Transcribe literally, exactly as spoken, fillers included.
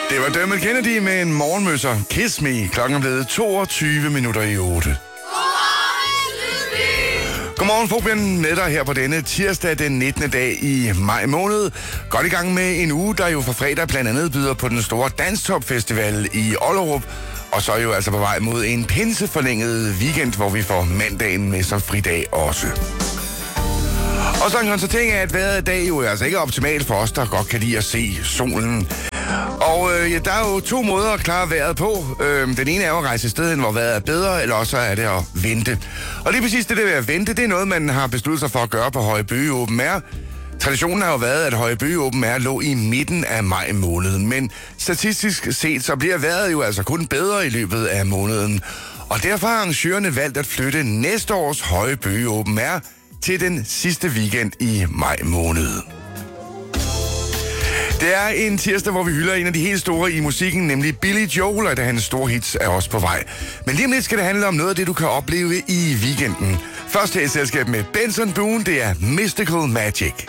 Det var Dermot Kennedy med en morgenmøsser. Kiss Me. Klokken er blevet toogtyve minutter i otte. Godmorgen, Fabian, med dig her på denne tirsdag den nittende dag i maj måned. Godt i gang med en uge, der jo for fredag blandt andet byder på den store Danstop Festival i Ollerup. Og så er jo altså på vej mod en pinseforlænget weekend, hvor vi får mandagen med som fridag også. Og så en konstatering af, at vejret i dag jo er altså ikke optimalt for os, der godt kan lide at se solen. Og øh, ja, der er jo to måder at klare vejret på. Øh, den ene er jo at rejse et sted, hvor vejret er bedre, eller også er det at vente. Og lige præcis det der ved at vente, det er noget, man har besluttet sig for at gøre på Høje Bøge Open Air. Traditionen har jo været, at Høje Bøge Open Air lå i midten af maj måned. Men statistisk set, så bliver vejret jo altså kun bedre i løbet af måneden. Og derfor har arrangørerne valgt at flytte næste års Høje Bøge Open Air til den sidste weekend i maj måned. Det er en tirsdag, hvor vi hylder en af de helt store i musikken, nemlig Billy Joel, og da hans store hits er også på vej. Men lige om lidt skal det handle om noget af det, du kan opleve i weekenden. Først her i selskab med Benson Boone, det er Mystical Magic.